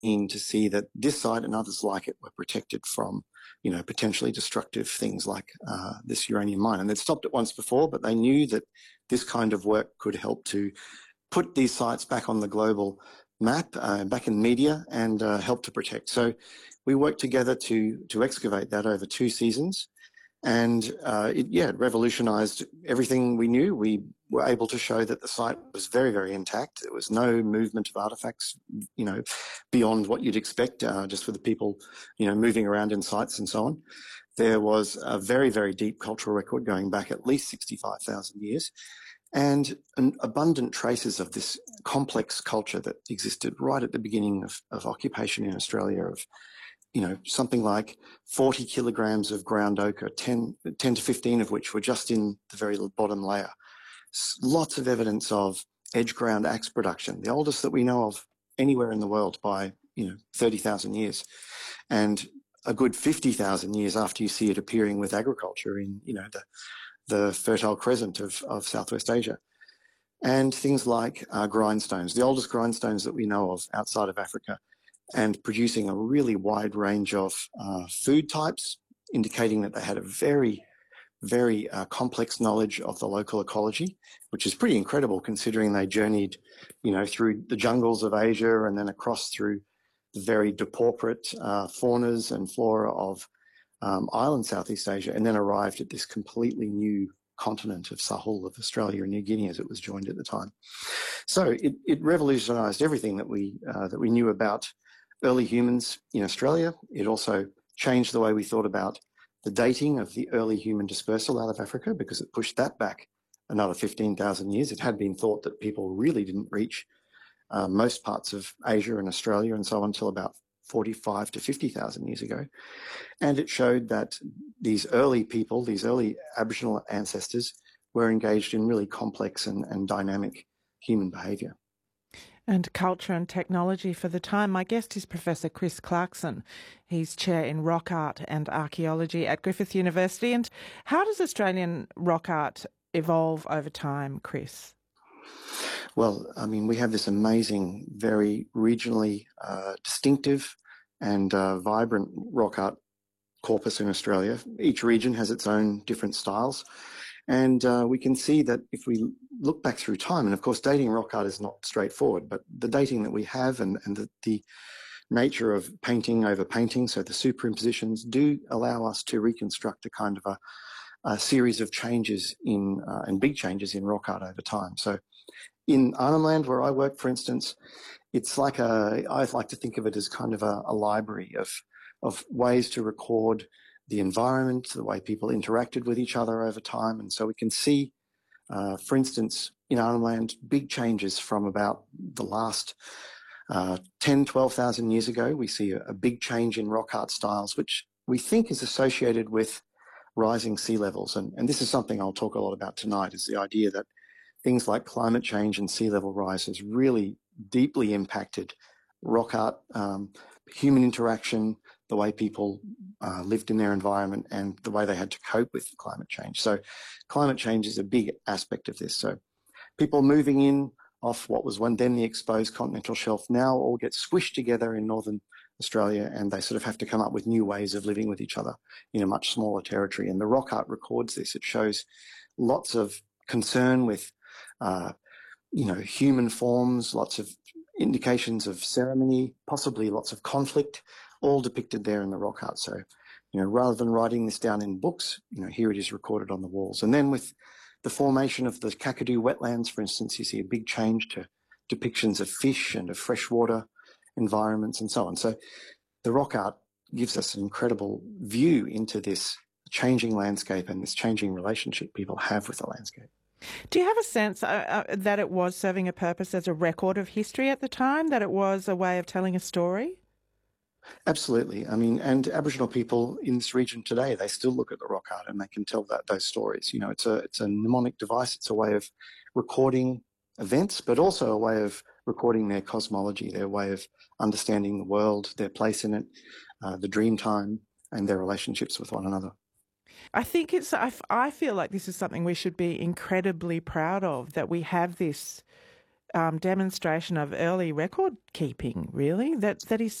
keen to see that this site and others like it were protected from, potentially destructive things like this uranium mine. And they'd stopped it once before, but they knew that this kind of work could help to put these sites back on the global map, back in media, and help to protect. So we worked together to excavate that over 2 seasons. And it revolutionised everything we knew. We were able to show that the site was very, very intact. There was no movement of artefacts, beyond what you'd expect, just for the people, moving around in sites and so on. There was a very, very deep cultural record going back at least 65,000 years, and abundant traces of this complex culture that existed right at the beginning of occupation in Australia, of something like 40 kilograms of ground ochre, 10 to 15 of which were just in the very bottom layer. Lots of evidence of edge ground axe production, the oldest that we know of anywhere in the world by, 30,000 years. And a good 50,000 years after you see it appearing with agriculture in, the Fertile Crescent of Southwest Asia. And things like grindstones, the oldest grindstones that we know of outside of Africa, and producing a really wide range of food types, indicating that they had a very, very complex knowledge of the local ecology, which is pretty incredible considering they journeyed, through the jungles of Asia and then across through the very depauperate faunas and flora of island Southeast Asia, and then arrived at this completely new continent of Sahul, of Australia and New Guinea as it was joined at the time. So it revolutionised everything that we knew about early humans in Australia. It also changed the way we thought about the dating of the early human dispersal out of Africa, because it pushed that back another 15,000 years. It had been thought that people really didn't reach most parts of Asia and Australia and so on until about 45 to 50,000 years ago. And it showed that these early people, these early Aboriginal ancestors, were engaged in really complex and dynamic human behaviour. And culture and technology for the time. My guest is Professor Chris Clarkson. He's Chair in Rock Art and Archaeology at Griffith University. And how does Australian rock art evolve over time, Chris? Well, we have this amazing, very regionally distinctive and vibrant rock art corpus in Australia. Each region has its own different styles. And we can see that if we look back through time, and of course dating rock art is not straightforward, but the dating that we have and the nature of painting over painting, so the superimpositions, do allow us to reconstruct a kind of a series of changes and big changes in rock art over time. So in Arnhem Land, where I work, for instance, it's like I like to think of it as kind of a library of ways to record the environment, the way people interacted with each other over time. And so we can see, for instance, in Arnhem Land, big changes from about the last 10, 12,000 years ago. We see a big change in rock art styles, which we think is associated with rising sea levels. And this is something I'll talk a lot about tonight, is the idea that things like climate change and sea level rise has really deeply impacted rock art, human interaction, the way people lived in their environment, and the way they had to cope with climate change. So climate change is a big aspect of this. So people moving in off what was then the exposed continental shelf now all get squished together in northern Australia, and they sort of have to come up with new ways of living with each other in a much smaller territory. And the rock art records this. It shows lots of concern with human forms, lots of indications of ceremony, possibly lots of conflict, all depicted there in the rock art. So, rather than writing this down in books, here it is recorded on the walls. And then with the formation of the Kakadu wetlands, for instance, you see a big change to depictions of fish and of freshwater environments and so on. So the rock art gives us an incredible view into this changing landscape and this changing relationship people have with the landscape. Do you have a sense that it was serving a purpose as a record of history at the time, that it was a way of telling a story? Absolutely. And Aboriginal people in this region today, they still look at the rock art and they can tell those stories. It's a mnemonic device. It's a way of recording events, but also a way of recording their cosmology, their way of understanding the world, their place in it, the dream time, and their relationships with one another. I think I feel like this is something we should be incredibly proud of, that we have this demonstration of early record keeping, really, that is